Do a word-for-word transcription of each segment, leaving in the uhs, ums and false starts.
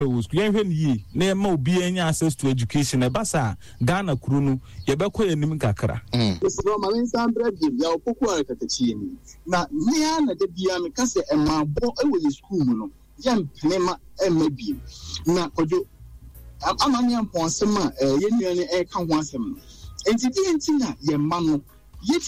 was when ye near mo be any access to education a basa Ghana Kurunu Yabako and Nimkakara. It's from my son bread your poor catachini. Now Niana de Biamicasa and my boy with school young Pnema and maybe now could you I'm a young Ponsema Yen air can once him. And today Tina your mamma yet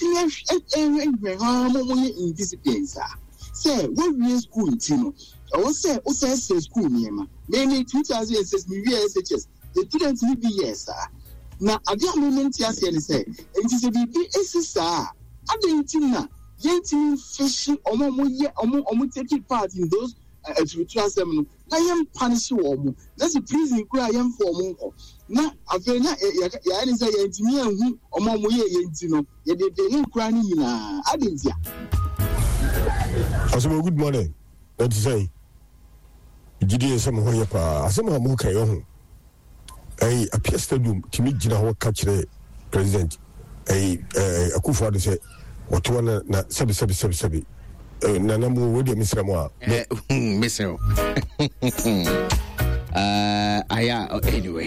in discipline sir. Say what we school Tino. I was say O say school name. Many two thousand six me S H S. The students need be yes, sir. Now at that moment yes say it is a B B S sir. I didn't know. Yentin fishing omo mo ye omo omo taking part in those uh spiritual seminar. I am punish you. That's a prison cry I am for monko. Now I feel na ya ya say yentimi anhu omo mo ye yentino. Ye de de no cry ni na. I didn't ya. Asemo good morning. Let's say Gidi some hoya pa asema mo kai ho ai apia stadium timi gina ho ka kire president ai akufo ade say woto na na sabi sabi sabi sabi na na mo we de misra mo a misra uh aya anyway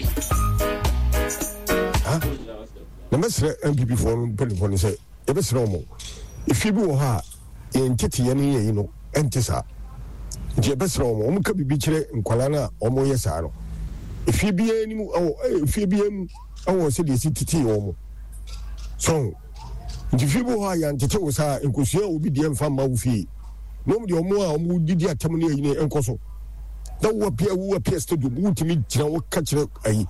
ha na mesra M P P for people ni say e be sra mo if you be ha en tete ye ni ye no entisa je besra omo omo ka bibi kire nkwala na omo ye saa no efie bia ni mu o efie bia mu awo se de sititi omo so je fie bo ha ya ntete wo saa nkosua obi de mfa ma wo fie no mo de omo a omo didi atam ne yine enkoso da wo pia wo pia stadium wo timi kira wo ka kire ayi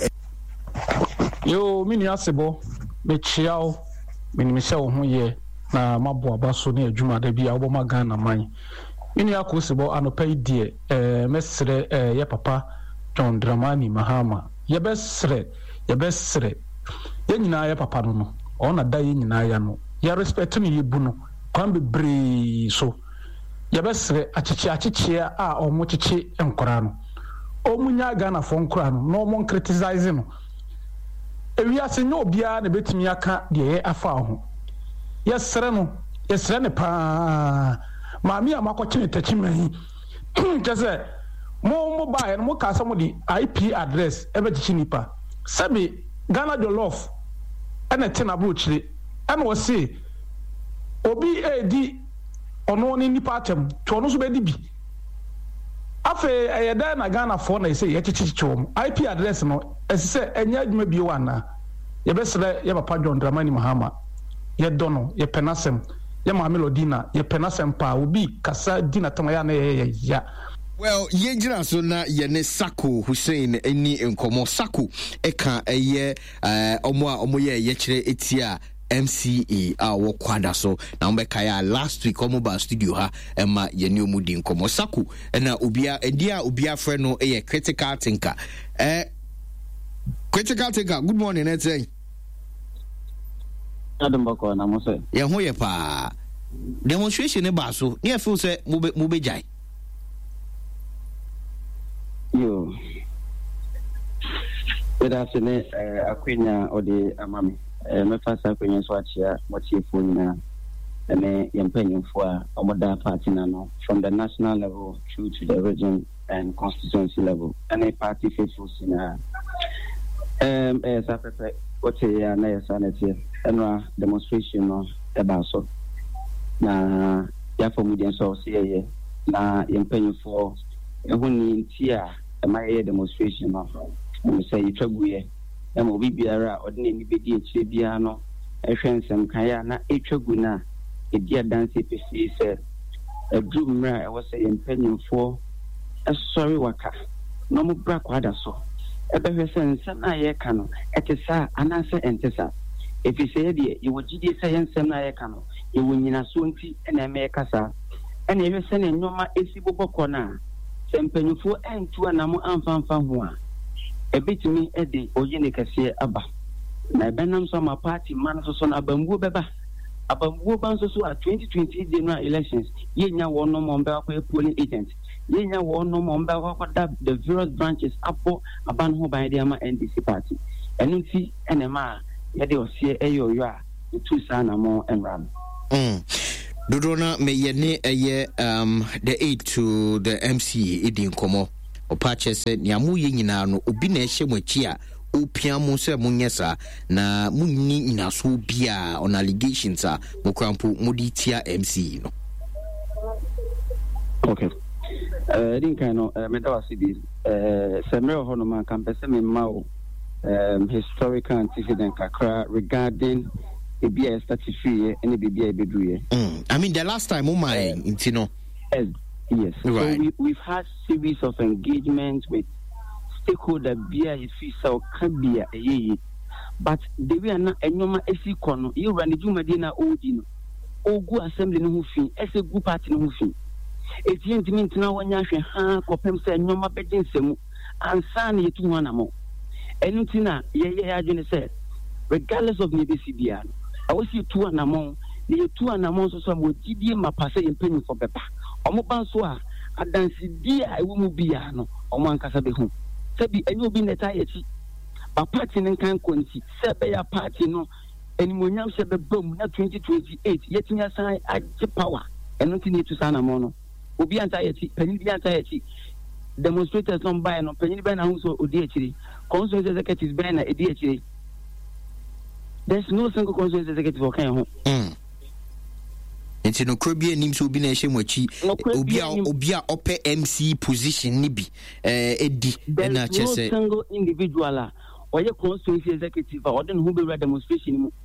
yo mini asebo be chiao mini me se wo ho ye na mabo abaso na adwuma da bia wo ma Ghana man mini akosibo anopai die eh mesre eh ye papa John Dramani Mahama ye besre ye besre ye nyina ye papa no no ona da ye nyina ya no ye respect me ye bu no kwan be bre so ye besre achichi achichi a omo chichi enkora no omunya Ghana fo nkora no no mo criticize no ewi ase nyo bia na betimi aka de ye afa ho ye sere no ye sere ne pa Mami amakochine tachimahi kese mo mo buy mo ka some di I P address ebe chichinipa sabi Ghana Jollof ene tin abuchire ene wo se obi edi ono ni nipa atem to ono so be di bi afa eyeda na Ghana for na say ye chichichom I P address no esese enya adwuma bi wana ye besere ye papa John Dramani Mahama ye dono ye penasem ya ma melodina ye penasempa obi kasa dina tamaya na ye ya well ye gira so na ye ne Sako Hussein eni enkomo Sako eka eye eh omo a omo ye ye kire etia M C A a wo kwada so na mbeka ya last week omo ba studio ha ema ye ne omudi enkomo Sako na obia edia obia frɛ no eye critical thinker eh critical thinker good morning etey Adam Bako na mo say ye ho ye pa demonstration e ba so ne feel say mo be mo be jai yo eda se ne akwenya odi amami eh me fa sa akwenya so achia mo tie fo nyina ene yempanyimfo a omoda party na no from the national level through to the region and constituency level ene party faithful sina um eh sa pepe what ya na ya sanity enwa demonstration no eba so na ya for media so say na yempanyimfo ehuni ntia emaye demonstration no we say itwaguye na mo bibiara odine ni bedi ekire bia no ehwensem kan ya na etwagu na edia dance pesi se edumra e wo say yempanyimfo sorry waka no mo bra kwada so ebehwe se nsem na ye ka no etesa anase entesa efi se ye ye wogidi se nsem na ye ka no ye wonyina so nti na eme kasa ena ye se ne nyoma esi boboko na sempanyufo entu anamu amfanfa ho a ebetimi ede oyine kase aba na benam so ma party man so so na bambuo beba abambuo ban so so a twenty twenty general elections yenya wono mo mba kwa polling agent yenya wono mo mba kwa the various branches abo aban ho ban de ama N D C party enu ti enema ye de osie eyo yo a tu sa na mo enram mm Dodona me yene eye um the aid to the M C A idin komo ɔpa kyɛ sɛ nea moyɛ nyinaa no obi na ɛhyɛ mo akyi a opia mo sɛ monyɛ saa na munni nyinaso bia on allegations a mo krampo modi tia M C no. Okay. Uh, din kan no uh, meda wase bi uh, sɛ mmerɛ hɔ no ma ka mpɛ sɛ memma wo um, historical antecedent kakra regarding ebi a start free and ebi a bedruye. I mean the last time um my you know. Yes, yes. Right. So we we've had series of engagements with stakeholder bia ifi so can be a but the way na enyoma esi kono you run the juma na odi no ogu assembly no hu ese gu party no hu eti ntimi ntina wanya hwe ha kopem se enyoma bedin semu ansa na yetu ho na mo enu ntina ye ye adwene se regardless of nebesi bia no awasi tu anamon ne yetu anamon so so mo didie mapase yempanyi for beba omo ban so a adansi dia ewu mu bia no omo ankasa be hu sabi enyo obi neta yechi ba party nen kan konti se be ya party no enimonyam se be bom na twenty twenty-eight yetinya san age power eno ntina yetu sana mo no obi anta yechi panyi bi anta yechi demonstrators on buy no panyi be na hu so odi echiri council executives be na edi echiri. There's no single constituency executive for Kenya. Mm. It's no Caribbean nim so bi na ehye mochi obi a obi a ope M C position ni bi eh edi na che say no single individual or your constituency executive or then who be demonstration mu.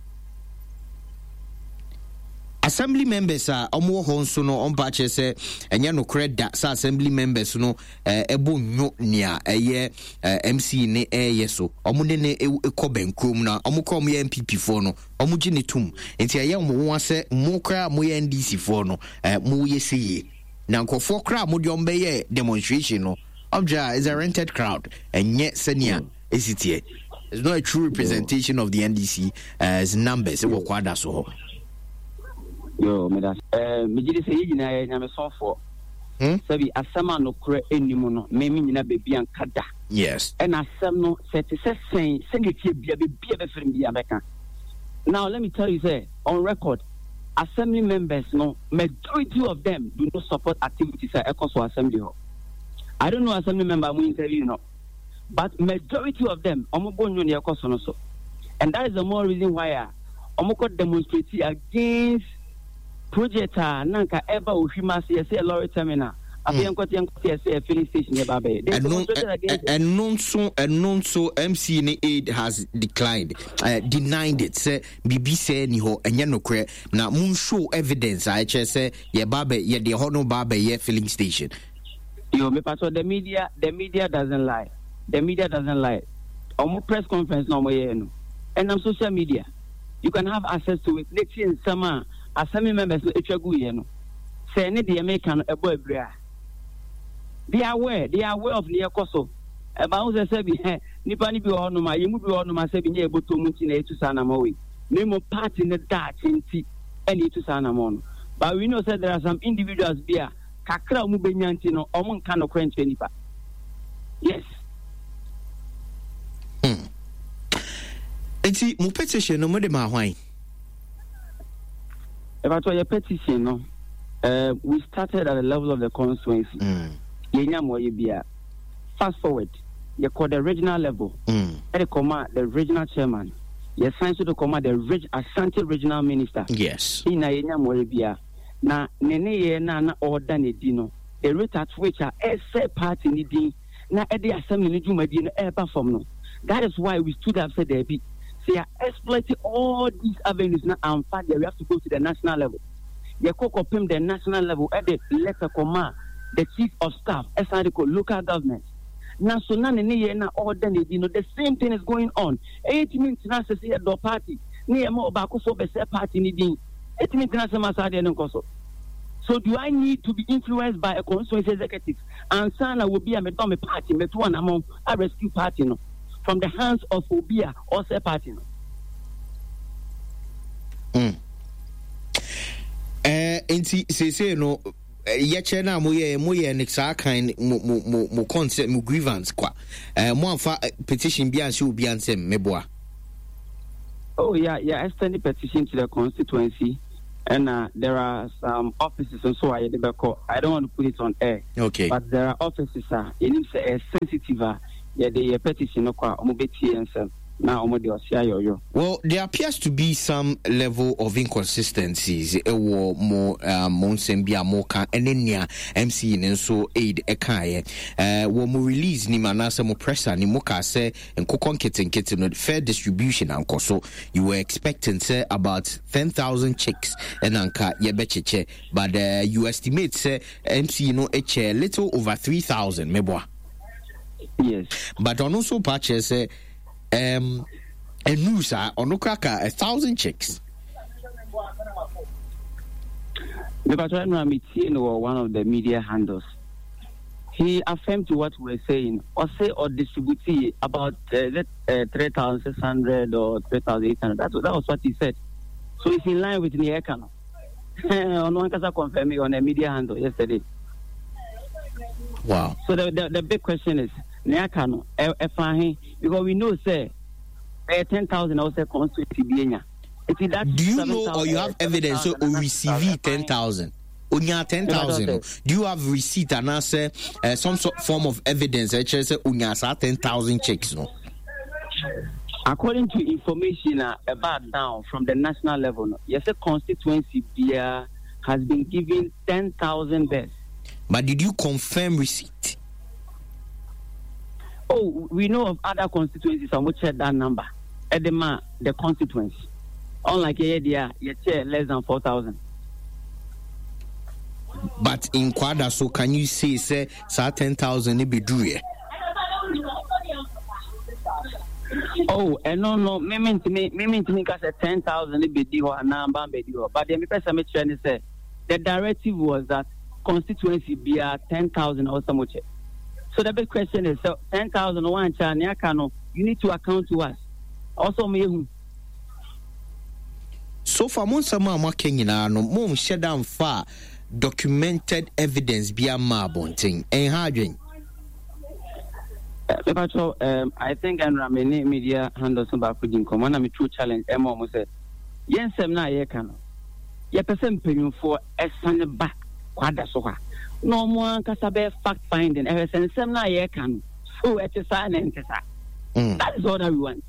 Assembly members are omo ho nso no on pa che say enya no credit sa assembly members no eh ebo nyo nia eye M C ne eye so omo ne ne ekobenkrom na omo kom ye M P P for no omo gi ne tum enti eye omo ho ase mo kra mo ye N D C for no eh mo ye seye na nkofo kra mo de ombe ye demonstration no obja is a rented crowd enye senior esitie. It's not a true representation of the N D C as numbers e wo kwada so. Yo, me that eh me gidi say yi na ya me so for hmm sabi asama no kure enimu no me me nyina bebi an kada. Yes. And asem no set se sen sengetie bia be bia be frem bia beka. Now let me tell you say on record assembly members no majority of them do not support activities at Ecoso assembly hall. I don't know assembly member I'm interview you know, but majority of them omo bonyo ne Ecoso no so. And that is the more reason why uh, omo ko demonstrate against project a nanka eba ohwima se say lorry terminal abi enkote enkote say filling station e ba be and non so and non so M C ne aid has declined uh, denied it say bibi say ni ho enye nokre na mun show evidence I che say ye ba be ye de ho no ba be ye filling station. Yo me paso the media the media doesn't lie the media doesn't lie omo press conference no mo ye no and on social media you can have access to it next in summer. Assembly members no etwagu ye no say ne de American no ebo abria they are aware they are aware of the Ecoso e ba wo say bi he nipa ni bi ho no ma yemu bi ho no ma say bi nya eboto mu ti na etu sana ma we ne mo party ne da tinti ene etu sana ma no but we know say there are some individuals bia kakra mu benya nti no omo nka no kwentwe nipa. Yes. Hmm. Enti mu petition no mo de ma hwan. About your petition, no, uh, we started at the level of the constituency. Mm. Fast forward, you call the regional level. Mm. And the the regional chairman. You signed to the command the reg- Asante regional minister. Yes. In Yenya Moribia. Na nene na na order ne dino. The rate at which are essay party needing. Na edi assembly ni juma dino eba from no. That is why we stood up said there be. They are exploiting all these avenues now and fact we have to go to the national level. They could compare the national level at the letter command, the chief of staff, S R D local government. Now so now na order you know the same thing is going on. Eight minutes now say the party. Near more about for the party needing eight minutes now say so do I need to be influenced by a constituency executive? And Sana will be a medome party, me one among a rescue party no. From the hands of Obia or say party. Mm. Eh, enti say say no ye che na mo ye mo ye nexa kind mo mo mo concept mo grievance kwa. Eh mo anfa petition bi anse obi ansem meboa. Oh yeah, yeah, extend the petition to the constituency And uh, there are some offices and so I I don't want to put it on air. Okay. But there are offices uh it is uh, sensitive uh, yeah the petition no kwa omobeti and now well, there appears to be some level of inconsistencies. Ewo mo monsembia mo kan enenya M C in so aid ekaye. Eh wo mo release ni manase mo pressure ni mo ka say enkokon kitten kitten no fair distribution anko so you were expecting say about ten thousand chicks and anka yebecheche but uh, you estimate say M C no eche a little over three thousand meboa. Yes. But on also patches say Um, and news are on Okaka, a thousand chicks. Because right now, I'm one of the media handles. He affirmed to what we were saying, or say or distribute about uh, uh, three thousand six hundred or three thousand eight hundred. That, that was what he said. So it's in line with the Ekano. On one case, I confirmed on a media handle yesterday. Wow. So the, the, the big question is, Neakano, because we know, say, ten thousand also constitute Bienya. Do you know or you have evidence or receive ten thousand? Unya ten thousand. Do you have receipt and answer uh, some sort form of evidence that says unya sa ten thousand checks? No. According to information uh, about now from the national level, no, yes, a constituency Bia has been given ten thousand beds. But did you confirm receipt? Oh, we know of other constituencies and we check that number. Edema, the constituency. Unlike here, you check less than four thousand. But in Kwada, so can you say, say, say ten thousand be do it? Oh, and no, no, me mean to me, me mean to me, because ten thousand be do or number be do. But the person me trying to say, the directive was that constituency be a ten thousand or so much. So the big question is, so ten thousand one channel, you need to account to us. Also, me. So far, most of my Kenya no more shut down far documented evidence be a marbonting and harding. Um, I think I'm Ramene media handles about putting command. I'm a true challenge. Emma almost said, yes, I'm not a canoe. Ye person paying for a son back. Quadasoha. No more Casabe fact finding. Ever since some na ye can so at a sign and that is all that we want.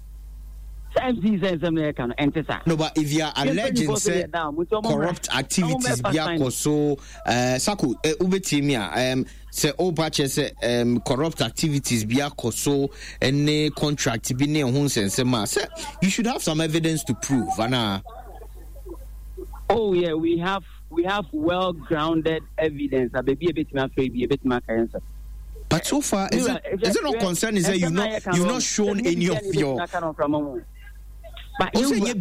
No, but if you are alleging say corrupt activities be so uh Saku ubetimia um say all patches um corrupt activities be so any contract be near hun sense ma say you should have some evidence to prove ana. Oh yeah, we have we have well-grounded evidence. A baby a bit more baby a bit more cancer. But so far, is it, is it not concern? Is that you've not you've not shown any of your? But he, he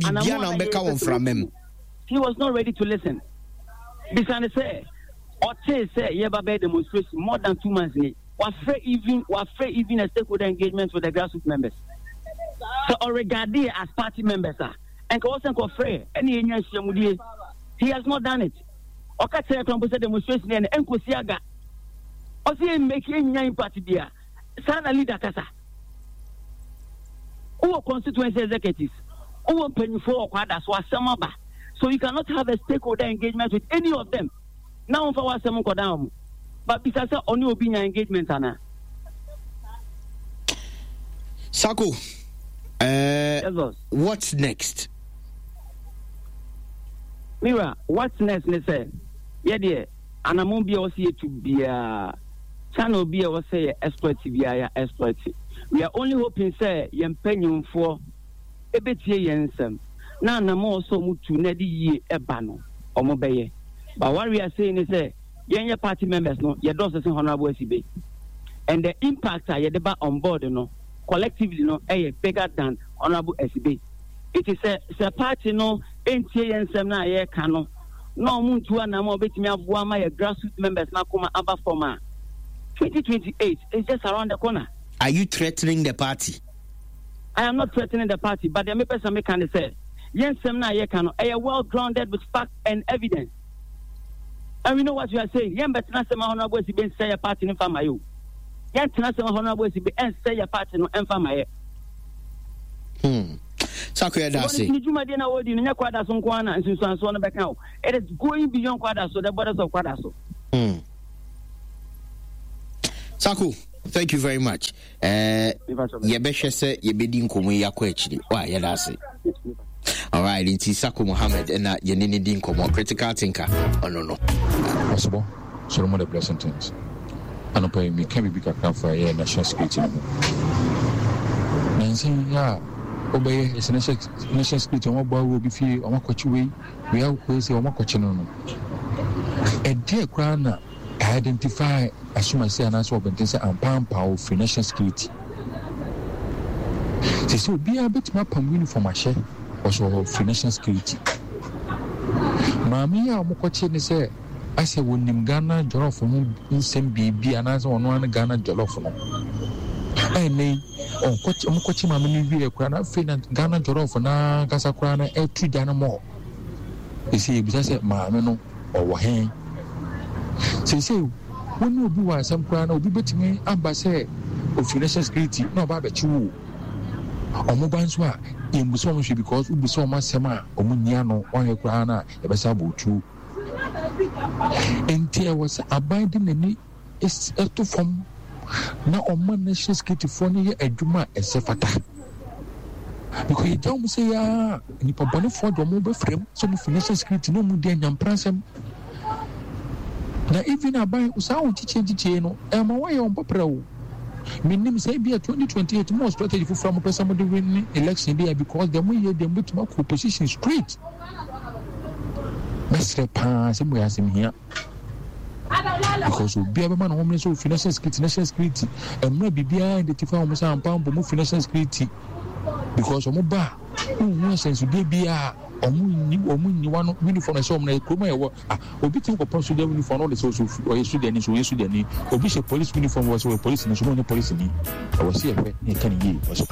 was not ready to listen. Because say, or say say yeah, but demonstration more than two months. Was free even was free even a stakeholder engagement with the grassroots members. So or regarded as party members are and also free any he has not done it. Okay, say demonstration and Nkosiaga. Also making nine party there. Sana leader kasa. Who constituency executives? Who paying for Kwada so Samaba. So you cannot have a stakeholder engagement with any of them. Now for what some down. But because only opinion engagement ana. Sako. Uh yes, what's next? Mira, what's next? They say, yeah, dear, and I'm going to be to be a channel be a say exploit via exploit. We are only hoping, say, young penny for a bit here, some. Now, I'm also moved to Neddy ye a bano or mobile. But what we are saying is, say, young party members, no, your daughters in Honorable S B. And the impact I had about on board, no, collectively, no, a bigger than Honorable S B. It is a, a party, no. Enti and Semna ye cano. No moon to an amo bit me of one my grassroots members now come above former. twenty twenty-eight is just around the corner. Are you threatening the party? I am not threatening the party, but the person may kind of say, Yen Semna ye cano, a well grounded with facts and evidence. And we know what you are saying. Yen but Nasama Honorable si ben say a party in Famayo. Yen Nasama Honorable si ben say a party in Famayo. Hmm. Sakwe Dasi. It is going beyond Quadaso, the borders of Quadaso. Hmm. Saku, thank you very much. Uh, Yebeshe se yebedi nkomo yakọ ekyiri. Wa yedase. All right, it's Saku Mohammed and uh, Yenini Dinkomo, critical thinker. Oh, no, no. Possible. So, more the blessing things. I don't pay me, can be big account for a national security. Nancy, yeah, obey is a national security. On what boy will be free on what coach way. We are crazy on what coaching on. A dear crown identify as soon as I say an answer of intense and pound power for national security. So, be a bit more from uniform, my share. Also financial security. Mami ya mukwache ni se ase wonim Ghana jollof no nsem bibi anaze ono an Ghana jollof no. Eh nei on kwache mukwache mami ni wie kura na fe na Ghana jollof na kasa kura na etu jana mo. Isi ebisa se mami no owo hen. Se se wonu obi wa asam kura na obi betimi aba se o financial security na oba be chiwo. Omo banso a yembuso mo hwe because ubuso mo asema omo nia no onye kura na ebesa botu enti e was abiding nani is eto from na omo national security for ne ye adwuma esefata because you tell me say ya ni pabane for do mo be frame so mo financial security no mu dia nyampransem na even abai usawo chiche chiche no e ma wa ye on popra wo minim say be twenty twenty-eight more strategy for from person to win election there because them we them with my position straight. Mister Pan, some way as him here. Because we be a man home so financial security, national security, and maybe be identify almost and pound for financial security. Because of Muba, who sense be be a omu omu one uniform so na kuma e wo ah obi tin ko pon so de uniform all the so so o student so yesu de ni obi she police uniform was so police ni so no police ni I was here e kan yi was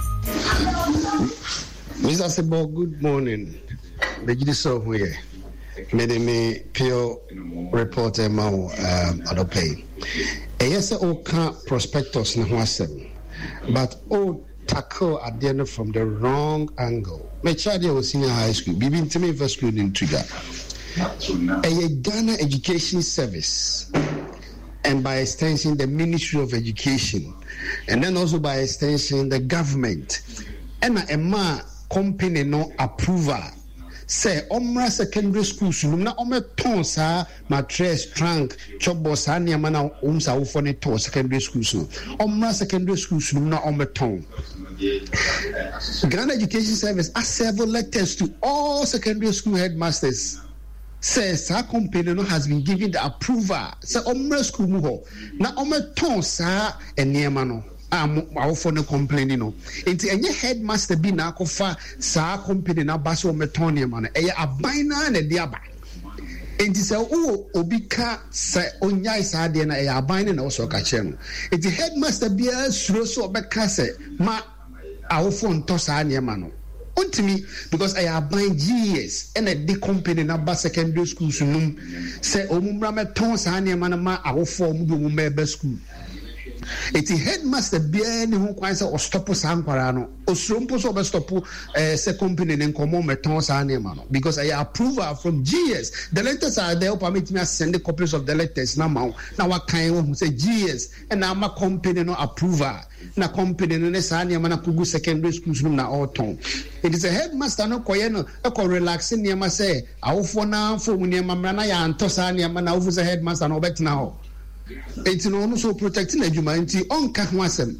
Mister Sebo, good morning. The Gidiso here. Made me pure reporter ma um adopay. E yes o kan prospectus na ho asem. But oh tackle at the end from the wrong angle. My child was senior high school. Bibi Ntimi first school in Trigger. A Ghana Education Service, and by extension the Ministry of Education, and then also by extension the government, and a ma company no approval. Say Omra Secondary School sunum na ome ton sa mattress trunk chobo sa niama na umsa ufone to secondary school so Omra Secondary School sunum na ome ton. Ghana Education Service has several letters to all secondary school headmasters. Says our company no has been given the approval. Say Omra School mu ho na ome ton sa eniama no. Um, our phone complaining no. Into any headmaster be na kofa sa company na baso metonium man. Eya abina na diaba. Into say oh obika sa onya sa de na eya abina na also ka che no. Into headmaster be suro so obeka say ma our phone to sa niema no. Untimi because I abine G S and a the company na ba secondary school sunum say omumra meton sa niema na ma our phone mu mu mebe school. It's a headmaster be ni ho kwan say o stop sankwara no osrompo so be stop eh se company ne nkomo meton sa na ma no because I approval from G S. The letters are there permit me send the copies of the letters na ma na wa kan who say G S and na ma company no approval na company no ne sa na ma na kugu secondary schools no na all ton. It is a headmaster no koye no e ko relax ne ma say awofo na fo mu ne ma na ya anto sa na ma na wo say headmaster no betina ho. It's no so protecting edumanti on kahwasem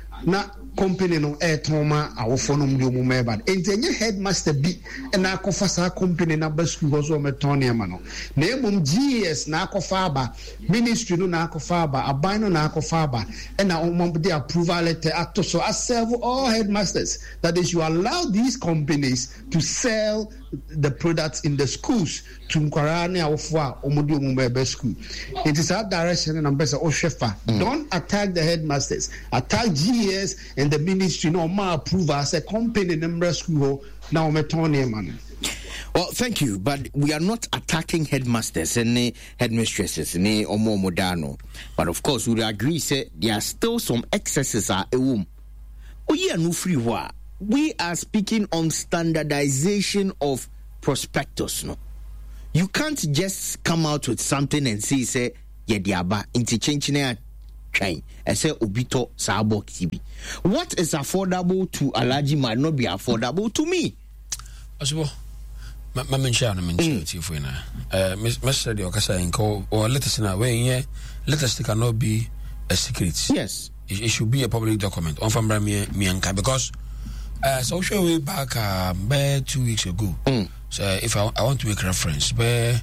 na company no e toma awofo no mdu mu meba entenye headmaster bi na akofa sa company na basku go so metone ma no na emum G S na akofa aba ministry no na akofa aba aban no na akofa aba and na omom the approval letter ato so I serve all headmasters that they should allow these companies to sell the products in the schools to Nkwarane awofo omodu mu meba school. It is that direction and ambassador Oshefa. Don't attack the headmasters, attack G S and the ministry no ma approve as a company number school now metone man. Well, thank you, but we are not attacking headmasters and uh, headmistresses and uh, omo modano. But of course, we agree say there are still some excesses are a womb. Oh yeah, no free wa. we are speaking on standardization of prospectus. No, you can't just come out with something and say, say, yeah, diaba, into changing it. I say, Obito Sabo Kibi. What is affordable to Alaji might not be affordable to me. Possible. My mention, I mention to you for now. Uh, Mister The Okasa and call or let us in our way here. Let us cannot be a secret. Yes, it, it should be a public document. On from Mianka because uh, so show way back uh, by two weeks ago. Mm. So if I, I want to make reference, by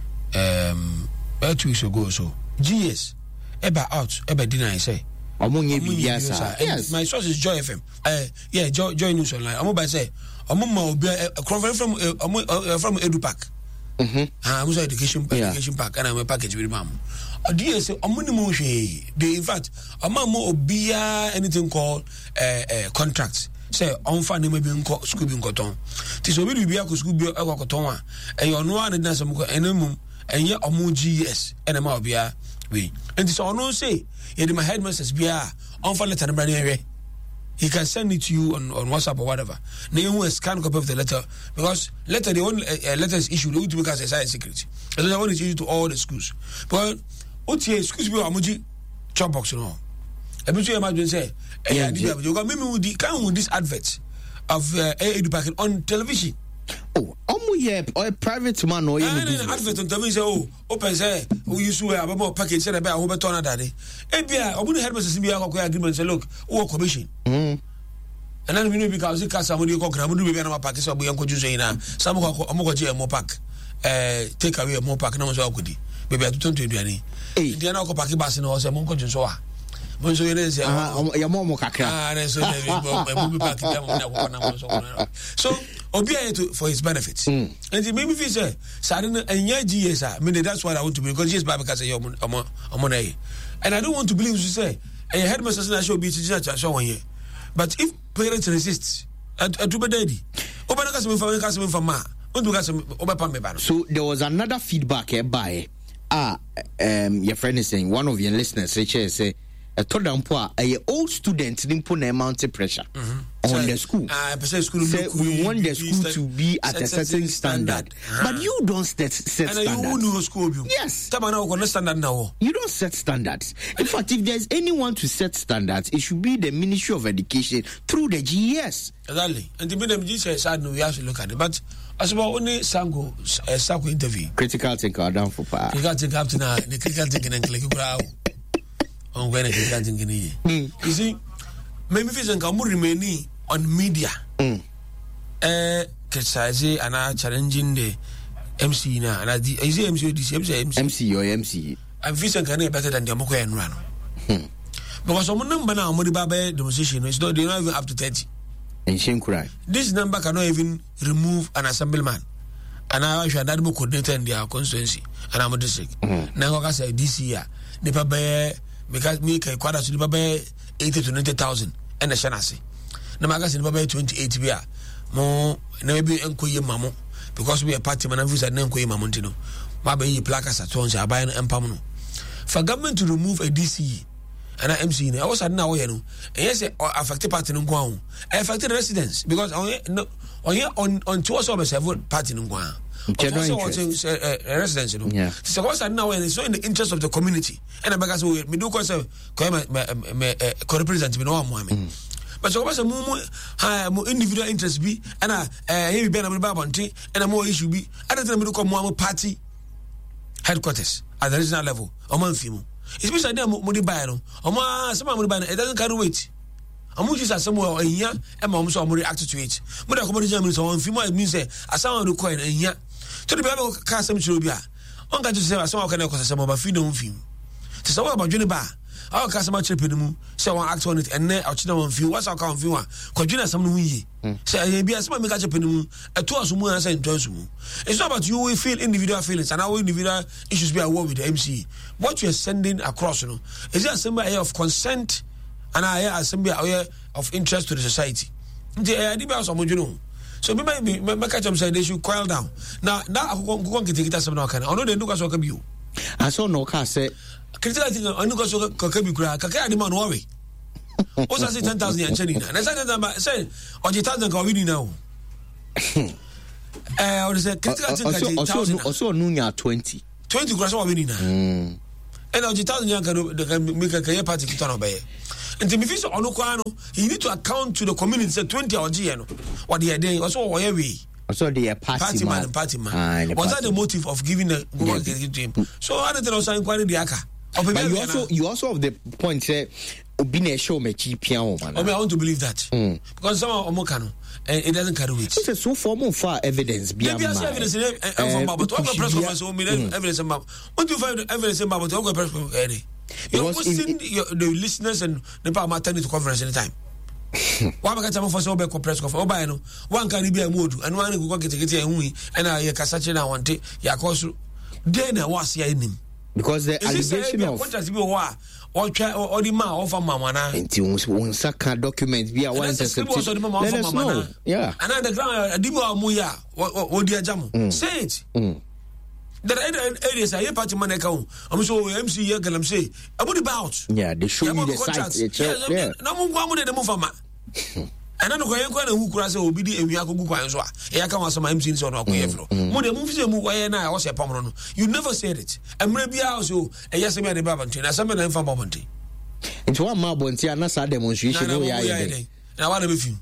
um, by two weeks ago, so G S. Eba out, eba dinner, I say. Omunye Bibiasa. Yes. My source is Joy F M. Uh, yeah, Joy, Joy News Online. I'm about to say, I'm from from uh, from EduPack. Mm-hmm. I'm also education education pack, and I'm a package with mom. Uh, D S, I'm money more. They in fact, I'm more obia anything called uh, uh, contracts. Say on fan maybe in school being cotton. This will be a school be a cotton. And you're no one and that's a minimum. And yet, I'm G S and I'm out here. We and so no say yeah, my headmasters be on for letter number. He can send it to you on, on WhatsApp or whatever. Now you will scan copy of the letter because letter the only uh, letter is issued to because it's a secret. And the one is issued to all the schools. But what here schools be amuji chop box no. I bet you imagine say eh you got me with the can with this advert of uh, EduPack on television. Oh, omu ye or a private man or yeah, advert on television say oh open say we use we have more package say about who better daddy. Eh bia obu head must be a agreement say look who commission. Mm. And then we know because it cast somebody go grab do be na package so we yanko juice na some go omo go more pack eh take away more pack na so akodi baby atuton to aduane eh dia na go pack bus na o say mo go juice so a mo so yele say ah ya mo mo kakra ah na so we be pack dem na go na mo so so Obia to for his benefits. Mm. And it made me feel say, Sadina and yeah, G S. I mean, that's what I want to be because G S Bible because you're on a and I don't want to believe you say, a headmaster I should be to show one year. But if parents resist, I do bad daddy. Open a customer for a customer for ma. So there was another feedback here by ah um your friend is saying one of your listeners say a told them poor a old student didn't put an amount of pressure mm-hmm. on so, the school. Uh, school say we want the school st- to be at a certain standard, standard. Uh-huh. But you don't set, set standards. You school yes, standard you don't set standards. In fact, if there's anyone to set standards, it should be the Ministry of Education through the G E S. Exactly, and the minimum G S said no, we have to look at it. But as about only Sango, uh, Sango interview, critical thinker down for power. Critical thinker up to now, the critical thinking and click crowd. On when critical thinking here, you see. Maybe if it's remaining on media, mm. uh, criticizing and challenging the M C now, and I is M C or this M C M C or M C. I'm feeling can better than the Moko and Run. Because some number now, Modibabe demonstration is not, they're not even up to thirty. And shame cry. This number cannot even remove an assemblyman. And I should not be coordinated in their constituency. And I'm a district. Now, I say this year, the Pabe, because me, Quada to the Pabe, eighty to ninety thousand. And the Shanasi. The magazine Pabe twenty-eight beer. More, maybe Enquire Mammo, because we are party man and visit Nenquire Mamontino. Mabe placas at once, I buy an empamono. For government to remove a D C E and an M C, I was at now, you know, yes, affected party in Guam, affected residents because on here on on two of us have party in Guam. Residents, you know. Yeah. So what's that now? And it's so in the interest of the community. And I because we do cause a co-represent me no one. But so what's a more individual interest be and I heavy ben about bounty and a more issue be. I don't think we come one party headquarters at the regional level. Or Manfimo. It's because I don't money buy no. Or ma some money buy it doesn't carry weight. I'm just as somewhere in here and mom so react to it. But I come to Germany so on Fimo it means say as someone who coin in here. To the Bible cast some chubia. On got to say as someone can cause some of a feed on film. To say about Johnny Bar. Our customer chip in the moon, so I act on it and then I'll chill on view. What's our count viewer? Because Juna some we say, be a small make up in the moon, a two hours more and say, it's not about you, we feel individual feelings and our individual issues be a war with the M C. What you're sending across, you know, is there a symbol of consent and I a symbol of interest to the society? The idea of some, you know. So we might be, my catch them say they should coil down. Now, now I'm going to take it as some kind. I know they look as well. I saw no car say. Critical thing, I know because Kakabi Kaka, Kaka, the man worry. What's I say ten thousand and Chenina? And I said that say or the thousand can win now. Eh, or say also also Nunya twenty. twenty cross or winning. And or the thousand young can make a career party to turn away. And to be fish on Okwano, you need to account to the community say twenty or G N. What they are doing also whatever. Also the party, party man and party man. Was that the motive of giving the work to him? So I don't know inquiry the Aka. But you also you also have the point say Obine show me cheap piano man. I want to believe that. Mm. Because some of Omokano and it doesn't carry weight. It's so formal for evidence beyond. Maybe evidence from Baba to press conference or evidence about. What you find evidence about to press conference? You must send the listeners and the power maternity conference anytime. Why am I going for so big press conference? One can be a mood and one who can get a movie and I casache now want it. Yakosu. Then I was here in him. Because the allegation of what does be or try or the man of Mamma until one second document be a one second. Let us know. Yeah. And at the ground, a Dibo Muya or dear Jam. Say it. There are areas I hear party man account. I'm so M C Yagalam say, I would about. Yeah, they show you the sites. Yeah, no one would move from ma. And I don't know who cross will be the Yaku Guanzoa. I come some M Cs on our Cuevro. More than movies and Muay and I was a Pomerano. You never said it. And maybe also a yes, I made a Babantin. I summoned them from Babantin. It's one Marbontia, and I saw demonstration. And I want to be few.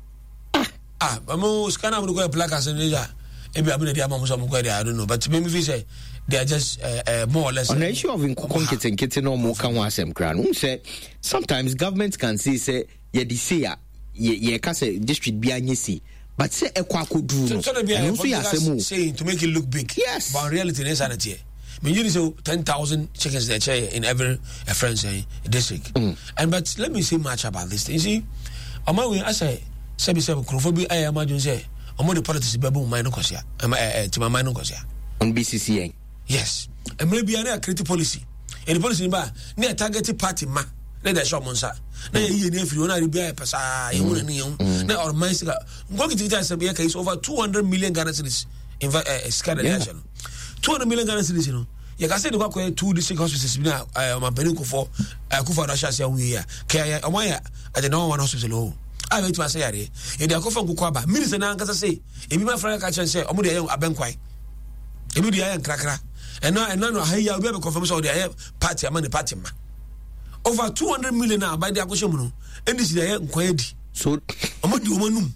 Ah, but most can have go black as an Asia. Maybe I'm I don't know, but maybe we say they are just uh, uh, more or less. On the issue of incontinence and getting no more can was some crown. Who say sometimes governments can say, say, yeah, this year, yeah, because district behind you see, but say a quack do no. Saying to make it look big. Yes, but in reality, it's not here. I mean, you know, ten thousand chickens they chair in every a friend's uh, district. Mm. And but let me say much about this. You see, on my way, I say, seven seven, Crawford, I imagine say. I'm the politics babu minor cosia. I'm a to my minor cosia. On B C C A. Yes. And maybe I creative policy. And the policy ba near targeted party ma. Let the shop monsa. Na ye if you wanna be a pasa, you wanna know. Na or my cigar. Going to tell some case over two hundred million Ghana cedis in a scattered nation. two hundred million Ghana cedis, you know. You can say the work two district hospitals now. I am a Benuko for a Kufa Rasha we are. Kaya Amaya at the no one hospital. I went to say, if they are going to Kuaba, Minister Nankasa say, if you my friend catch and say, I'm going to Abenquai. If you are cracker, and now and now, I have a confirmation of the party among the party. Over two hundred million now by the Akoshamuno, and this is the young quaid. So, I'm going to do one.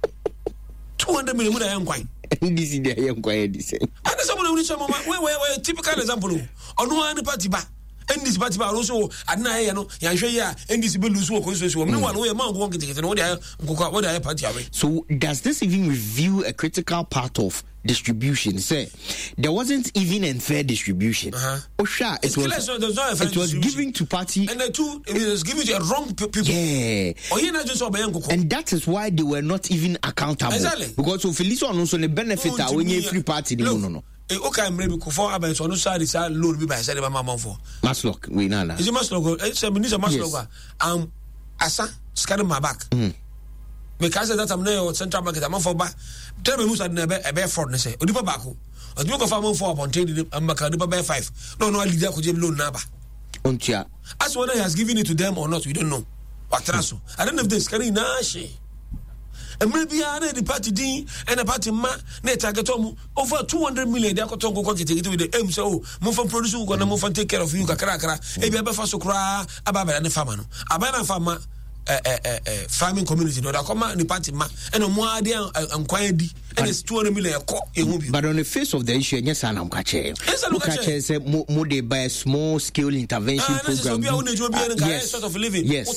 two hundred million with a young quaid. And this is the young quaid. And someone who is a moment where a typical example on one party back. And this party also at night, you know, Yanshaya, and this will lose work. No one will among one get it. What I party away. So, does this even review a critical part of distribution? Say, there wasn't even a fair distribution. Uh-huh. Oh, sure, it was, it was given to party. And the two, it was given to a wrong people. Yeah. Or you not just and that is why they were not even accountable. Exactly. Because of Felicio and also the benefit oh, when you free party. No, no, no. Okay, I'm maybe for Abba, so no side is a loan be by said about my mom for. Maslock, we nana. Is it Maslock? It's a minister Maslock. Um, Asa, scatter my back. Because that I'm there Central Market, I'm for back. Tell me who's at a bear for, say, Odipa Baku. A book of among four upon ten, and Macadipa Bear five. No, no, I leave that could loan Naba. Untia. As whether he has given it to them or not, we don't know. Watraso. I don't know if this can nashi. And maybe I the party D and a party ma net target over two hundred million. They are going to go with the M. So, move from produce, who gonna move and take care of you, Kakara, maybe a befa socra, Ababa and the farmer. Abana farmer, farming community, no, that come out in the party ma, and a more idea and quiet D, and it's two hundred million. But on the face of the issue, yes, I'm catching. Yes, I'm more they buy a small scale intervention program. Yes, sort of living. Yes,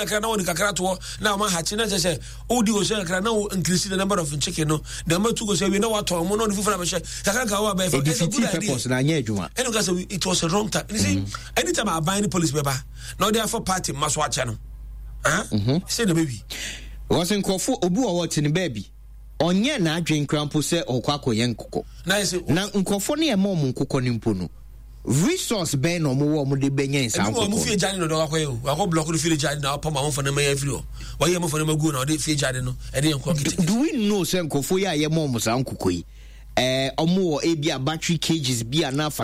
now my hatchina say, oh, do you now increase the number of chicken? No, the number two go say, we know what I'm on the food. It's a good idea. It was a wrong time. You see, anytime I buy any police paper, now therefore party must watch channel. Huh? Say the baby. Wasn't Kofu Obu or what's in the baby. Onye na adwen krampo se okwako yen koko. Na nkofo ne emo mo nkoko nimpono. Resource ben no mo wo mo de benya nsa nkoko. Mo fie jani no do akwa yo. Akwa block no fie jani na poma mo fa na ma free o. Wa ye mo fa na magu na o de fie jani no. E de nkoko kiti. Do we know se nkofo ya ye mo mo sa nkoko yi? Eh omo wo e bia battery cages bia na